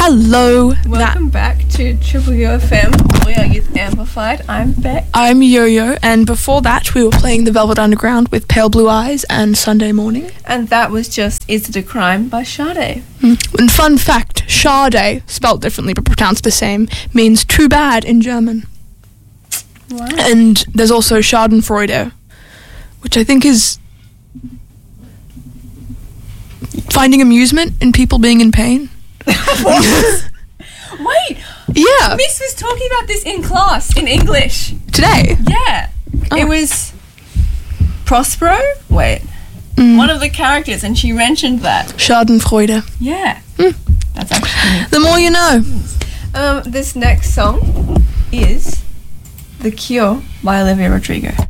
Hello. Welcome back to Triple UFM, We Are Youth Amplified. I'm Beck. I'm Yo-Yo, and before that we were playing The Velvet Underground with Pale Blue Eyes and Sunday Morning. And that was just Is It a Crime by Sade. And fun fact, Sade, spelt differently but pronounced the same, means too bad in German. Wow. And there's also Schadenfreude, which I think is finding amusement in people being in pain. Wait! Yeah. Miss was talking about this in class, in English. Today. Yeah. Oh. It was Prospero? Wait. One of the characters, and she mentioned that. Schadenfreude. Yeah. That's actually The more you know. This next song is The Cure by Olivia Rodrigo.